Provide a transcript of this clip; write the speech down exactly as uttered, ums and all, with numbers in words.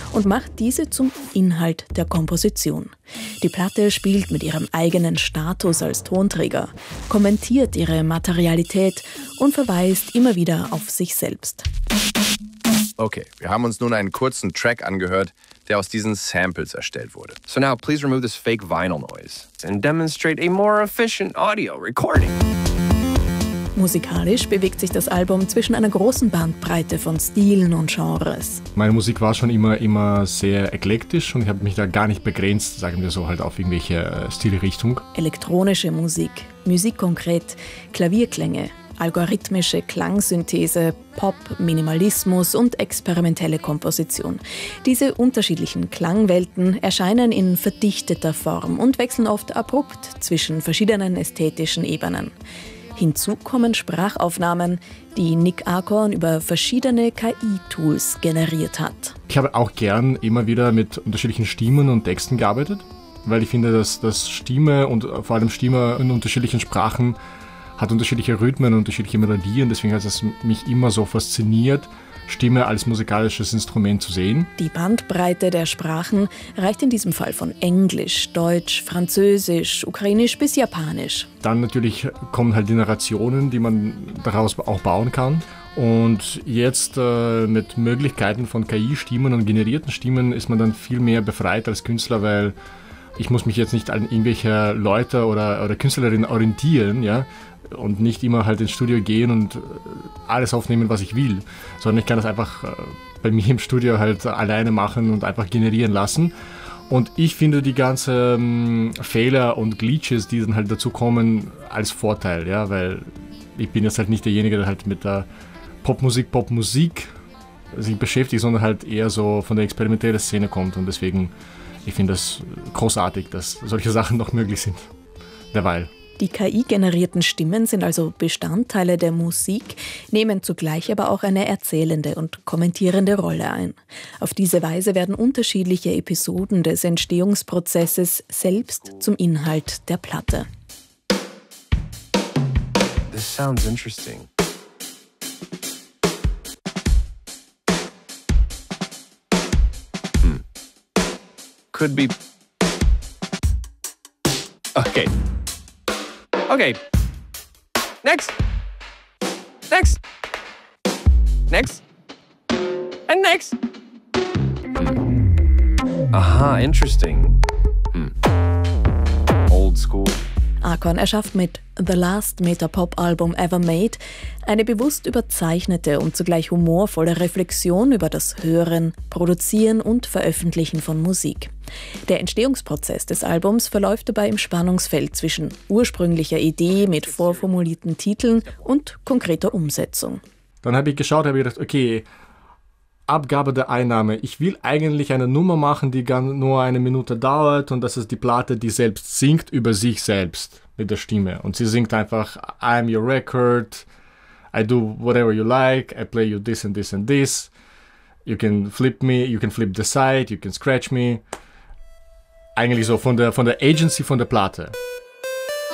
und macht diese zum Inhalt der Komposition. Die Platte spielt mit ihrem eigenen Status als Tonträger, kommentiert ihre Materialität und verweist immer wieder auf sich selbst. Okay, wir haben uns nun einen kurzen Track angehört, der aus diesen Samples erstellt wurde. So now please remove this fake vinyl noise and demonstrate a more efficient audio recording. Musikalisch bewegt sich das Album zwischen einer großen Bandbreite von Stilen und Genres. Meine Musik war schon immer, immer sehr eklektisch und ich habe mich da gar nicht begrenzt, sagen wir so, halt auf irgendwelche Stilrichtung. Elektronische Musik, Musik konkret, Klavierklänge, algorithmische Klangsynthese, Pop, Minimalismus und experimentelle Komposition. Diese unterschiedlichen Klangwelten erscheinen in verdichteter Form und wechseln oft abrupt zwischen verschiedenen ästhetischen Ebenen. Hinzu kommen Sprachaufnahmen, die Nick Acorn über verschiedene K I-Tools generiert hat. Ich habe auch gern immer wieder mit unterschiedlichen Stimmen und Texten gearbeitet, weil ich finde, dass, dass Stimme und vor allem Stimme in unterschiedlichen Sprachen hat unterschiedliche Rhythmen und unterschiedliche Melodien. Deswegen hat es mich immer so fasziniert, Stimme als musikalisches Instrument zu sehen. Die Bandbreite der Sprachen reicht in diesem Fall von Englisch, Deutsch, Französisch, Ukrainisch bis Japanisch. Dann natürlich kommen halt die Narrationen, die man daraus auch bauen kann. Und jetzt äh, mit Möglichkeiten von K I-Stimmen und generierten Stimmen ist man dann viel mehr befreit als Künstler, weil ich muss mich jetzt nicht an irgendwelche Leute oder, oder Künstlerinnen orientieren, ja, und nicht immer halt ins Studio gehen und alles aufnehmen, was ich will, sondern ich kann das einfach bei mir im Studio halt alleine machen und einfach generieren lassen. Und ich finde die ganzen Fehler und Glitches, die dann halt dazu kommen, als Vorteil, ja, weil ich bin jetzt halt nicht derjenige, der halt mit der Popmusik, Popmusik sich beschäftigt, sondern halt eher so von der experimentellen Szene kommt und deswegen, ich finde das großartig, dass solche Sachen noch möglich sind, derweil. Die K I-generierten Stimmen sind also Bestandteile der Musik, nehmen zugleich aber auch eine erzählende und kommentierende Rolle ein. Auf diese Weise werden unterschiedliche Episoden des Entstehungsprozesses selbst zum Inhalt der Platte. This sounds interesting. Hmm. Could be. Okay. Okay. Next. Next. Next. And next. Hmm. Aha, interesting. Hmm. Old school. Acorn erschafft mit The Last Meta-Pop-Album Ever Made eine bewusst überzeichnete und zugleich humorvolle Reflexion über das Hören, Produzieren und Veröffentlichen von Musik. Der Entstehungsprozess des Albums verläuft dabei im Spannungsfeld zwischen ursprünglicher Idee mit vorformulierten Titeln und konkreter Umsetzung. Dann habe ich geschaut, habe ich gedacht, okay, Abgabe der Einnahme. Ich will eigentlich eine Nummer machen, die nur eine Minute dauert und das ist die Platte, die selbst singt über sich selbst mit der Stimme. Und sie singt einfach, I'm your record, I do whatever you like, I play you this and this and this. You can flip me, you can flip the side, you can scratch me. Eigentlich so von der, von der Agency von der Platte.